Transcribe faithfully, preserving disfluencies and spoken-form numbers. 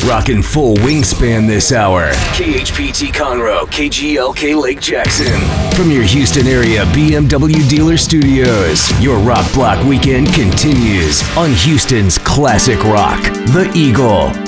rocking full wingspan this hour. K H P T Conroe, K G L K Lake Jackson. From your Houston area B M W dealer studios, your Rock Block weekend continues on Houston's classic rock, The Eagle.